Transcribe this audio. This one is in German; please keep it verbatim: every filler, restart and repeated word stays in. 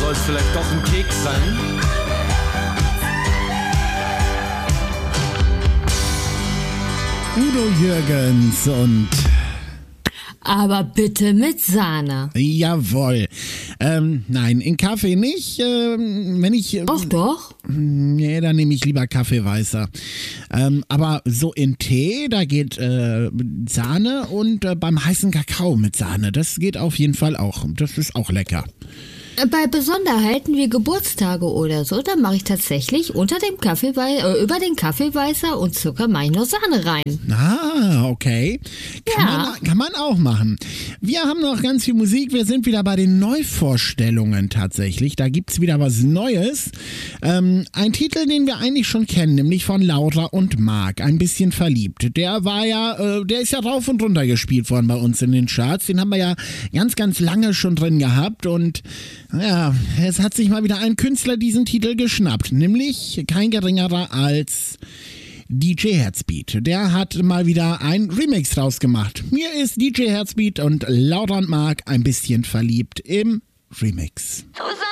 Soll es vielleicht doch ein Keks sein? Udo Jürgens und... Aber bitte mit Sahne. Jawohl. Ähm, nein, in Kaffee nicht. Ähm, wenn ich... Ähm, Doch, doch. Nee, dann nehme ich lieber Kaffee weißer. Ähm, aber so in Tee, da geht äh, Sahne und äh, beim heißen Kakao mit Sahne. Das geht auf jeden Fall auch. Das ist auch lecker. Bei Besonderheiten wie Geburtstage oder so, da mache ich tatsächlich unter dem Kaffeewei äh, über den Kaffeeweißer und Zucker mache ich noch Sahne rein. Ah, okay. Kann, Ja. man, kann man auch machen. Wir haben noch ganz viel Musik. Wir sind wieder bei den Neuvorstellungen tatsächlich. Da gibt's wieder was Neues. Ähm, ein Titel, den wir eigentlich schon kennen, nämlich von Laura und Marc. Ein bisschen verliebt. Der war ja, äh, der ist ja rauf und runter gespielt worden bei uns in den Charts. Den haben wir ja ganz, ganz lange schon drin gehabt und ja, es hat sich mal wieder ein Künstler diesen Titel geschnappt, nämlich kein geringerer als D J Herzbeat. Der hat mal wieder ein Remix draus gemacht. Hier ist D J Herzbeat und Laura und Marc ein bisschen verliebt im Remix. Susanne.